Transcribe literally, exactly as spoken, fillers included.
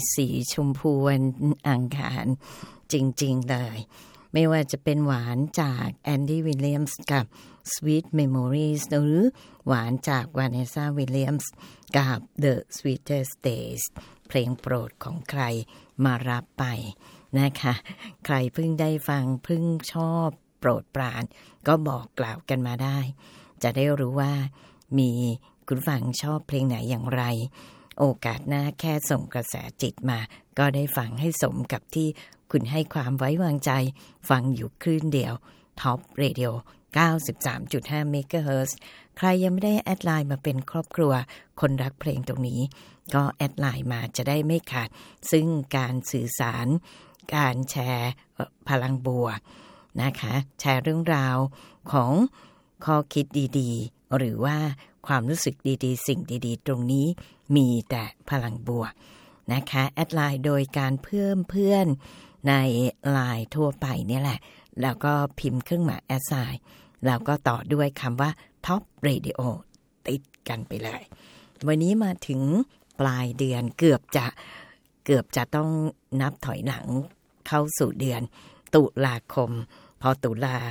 สีชมพูวันอังคารจริงๆเลยไม่ว่าจะเป็นหวานจากแอนดี้วิลเลียมส์กับ Sweet Memories หรือหวานจากวาเนซ่าวิลเลียมส์กับ The Sweetest Days เพลงโปรดของใครมารับไปนะคะใครเพิ่งได้ฟังเพิ่งชอบโปรดปรานก็บอกกล่าวกันมาได้จะได้รู้ว่ามีคุณฟังชอบเพลงไหนอย่างไรโอกาสหน้าแค่ส่งกระแสจิตมาก็ได้ฟังให้สมกับที่คุณให้ความไว้วางใจฟังอยู่คลื่นเดียว Top Radio เก้าสิบสามจุดห้า เมกะเฮิรตซ์ ใครยังไม่ได้แอดไลน์มาเป็นครอบครัวคนรักเพลงตรงนี้ก็แอดไลน์มาจะได้ไม่ขาดซึ่งการสื่อสารการแชร์พลังบวกนะคะแชร์เรื่องราวของข้อคิดดีๆหรือว่าความรู้สึกดีๆสิ่งดีๆตรงนี้มีแต่พลังบวกนะคะแอดไลน์โดยการเพิ่มเพื่อนในไลน์ทั่วไปนี่แหละแล้วก็พิมพ์เครื่องหมายแอดไซน์แล้วก็ต่อด้วยคำว่า Top Radio ติดกันไปเลยวันนี้มาถึงปลายเดือนเกือบจะเกือบจะต้องนับถอยหลังเข้าสู่เดือนตุลาคมพอตุลา